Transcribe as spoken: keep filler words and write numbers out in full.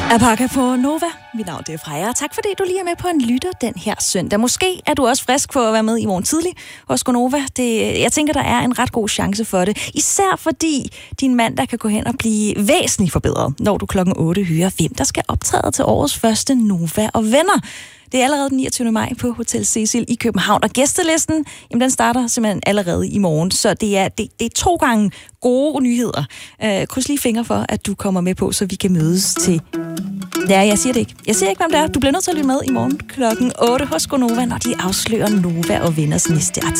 Apaka på Nova. Mit navn er Freja. Tak fordi du lige er med på en lytter den her søndag. Måske er du også frisk for at være med i morgen tidlig hos Nova. Det, jeg tænker, der er en ret god chance for det. Især fordi din mandag kan gå hen og blive væsentligt forbedret, når du klokken otte hører, hvem der skal optræde til årets første Nova og Venner. Det er allerede den niogtyvende maj på Hotel Cecil i København, og gæstelisten, jamen, den starter simpelthen allerede i morgen, så det er, det, det er to gange gode nyheder. Øh, kryds lige fingre for, at du kommer med på, så vi kan mødes til... Ja, jeg siger det ikke. Jeg siger ikke, hvem det er. Du bliver nødt til at lytte med i morgen klokken otte hos Nova, når de afslører Nova og Venners næste